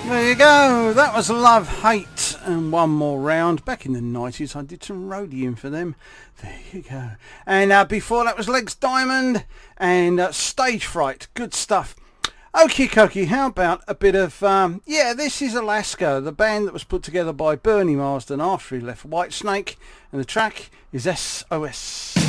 There you go. That was Love Hate and One More Round. Back in the 90s, I did some roadieing for them. There you go. And before that was Legs Diamond and Stage Fright. Good stuff. Okie dokie, how about a bit of, this is Alaska, the band that was put together by Bernie Marsden after he left Whitesnake, and the track is SOS.